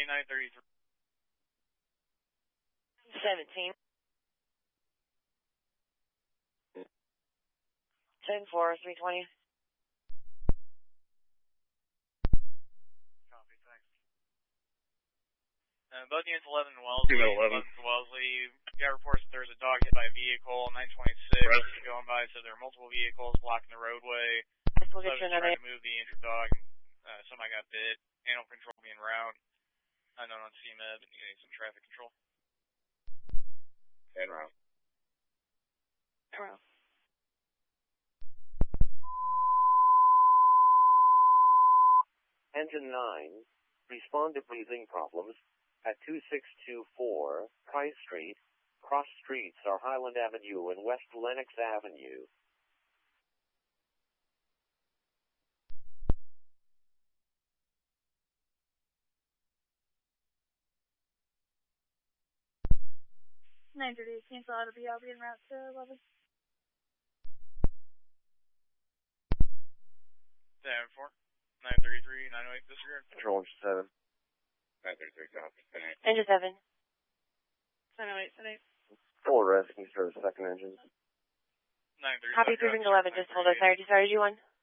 933. 17. 10-4, 320. Copy, thanks. Both units 11 and Wellesley. 11 to Wellesley. Got reports that there was a dog hit by a vehicle, 926. Going by, so there are multiple vehicles blocking the roadway. We'll So get you I was trying another. to move the injured dog, and somebody got bit. Animal control being route. Unknown on CMED, and getting some traffic control. En route. Around. Engine 9, respond to breathing problems at 2624 Price Street. Cross streets are Highland Avenue and West Lenox Avenue. Cancel out of BLB en route to 11. 7-4. 933, 908, disregard. Control Engine 7. 933, copy. 10-8. Engine 7. 10-08, 10-8. Full arrest, can you start the second engine? 933. Copy, proving 11. Just hold us. Sorry, G1.